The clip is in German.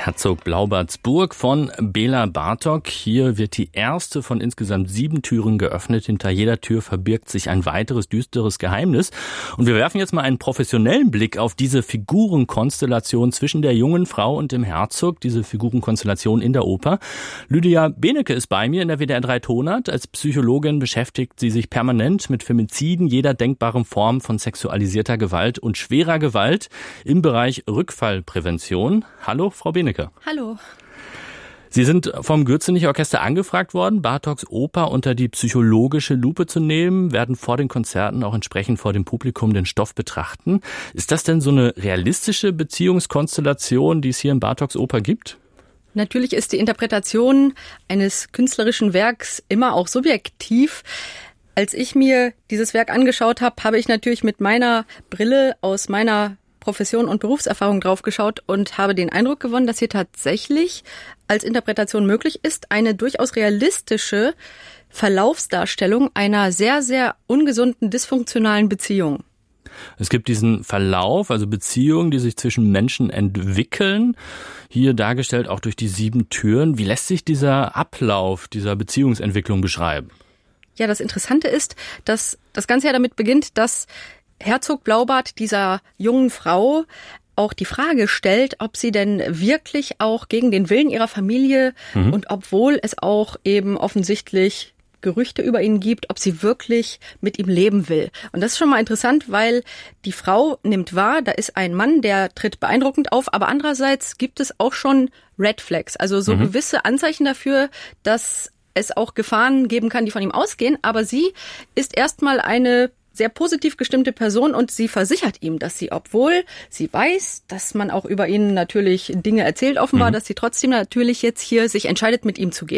Herzog Blaubartsburg von Bela Bartok. Hier wird die erste von insgesamt 7 Türen geöffnet. Hinter jeder Tür verbirgt sich ein weiteres düsteres Geheimnis. Und wir werfen jetzt mal einen professionellen Blick auf diese Figurenkonstellation zwischen der jungen Frau und dem Herzog, diese Figurenkonstellation in der Oper. Lydia Benecke ist bei mir in der WDR 3 Tonart. Als Psychologin beschäftigt sie sich permanent mit Femiziden, jeder denkbaren Form von sexualisierter Gewalt und schwerer Gewalt im Bereich Rückfallprävention. Hallo, Frau Benecke. Hallo. Sie sind vom Gürzenich-Orchester angefragt worden, Bartoks Oper unter die psychologische Lupe zu nehmen, werden vor den Konzerten auch entsprechend vor dem Publikum den Stoff betrachten. Ist das denn so eine realistische Beziehungskonstellation, die es hier in Bartoks Oper gibt? Natürlich ist die Interpretation eines künstlerischen Werks immer auch subjektiv. Als ich mir dieses Werk angeschaut habe, habe ich natürlich mit meiner Brille aus meiner Profession und Berufserfahrung drauf geschaut und habe den Eindruck gewonnen, dass hier tatsächlich als Interpretation möglich ist, eine durchaus realistische Verlaufsdarstellung einer sehr, sehr ungesunden, dysfunktionalen Beziehung. Es gibt diesen Verlauf, also Beziehungen, die sich zwischen Menschen entwickeln, hier dargestellt auch durch die 7 Türen. Wie lässt sich dieser Ablauf dieser Beziehungsentwicklung beschreiben? Ja, das Interessante ist, dass das Ganze ja damit beginnt, dass Herzog Blaubart dieser jungen Frau auch die Frage stellt, ob sie denn wirklich auch gegen den Willen ihrer Familie und obwohl es auch eben offensichtlich Gerüchte über ihn gibt, ob sie wirklich mit ihm leben will. Und das ist schon mal interessant, weil die Frau nimmt wahr, da ist ein Mann, der tritt beeindruckend auf, aber andererseits gibt es auch schon Red Flags, also so gewisse Anzeichen dafür, dass es auch Gefahren geben kann, die von ihm ausgehen. Aber sie ist erstmal eine sehr positiv gestimmte Person und sie versichert ihm, dass sie, obwohl sie weiß, dass man auch über ihn natürlich Dinge erzählt offenbar, dass sie trotzdem natürlich jetzt hier sich entscheidet, mit ihm zu gehen.